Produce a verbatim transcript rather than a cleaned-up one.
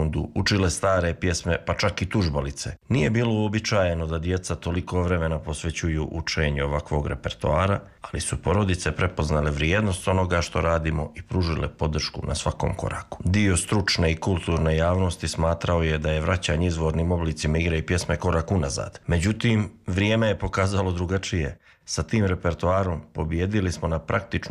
sekundu, učile stare pjesme, pa čak i tužbalice. Nije bilo uobičajeno da djeca toliko vremena posvećuju učenju ovakvog repertoara, ali su porodice prepoznale vrijednost onoga što radimo i pružile podršku na svakom koraku. Dio stručne i kulturne javnosti smatrao je da je vraćanje izvornim oblicima igre i pjesme korak unazad. Međutim, vrijeme je pokazalo drugačije. Sa tim repertoarom pobijedili smo na praktičnu